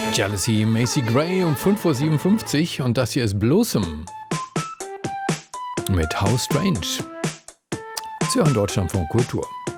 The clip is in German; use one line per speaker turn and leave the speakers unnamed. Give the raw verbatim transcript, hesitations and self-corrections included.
Jealousy, Macy Gray um fünf Uhr siebenundfünfzig und das hier ist Blossom mit How Strange. Sie hören Deutschlandfunk Kultur.